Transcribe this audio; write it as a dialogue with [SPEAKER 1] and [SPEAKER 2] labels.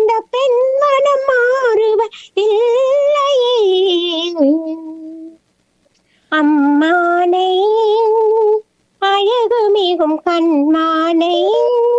[SPEAKER 1] அந்த பெண் மனம் மாறுவதில்லையே. அம்மானை அழகு மிகும் கண்மானை